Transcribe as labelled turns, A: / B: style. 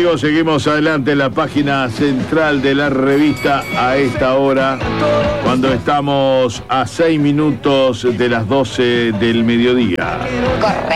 A: amigos, seguimos adelante en la página central de la revista a esta hora, cuando estamos a 6 minutos de las 12 del mediodía.
B: Correcto.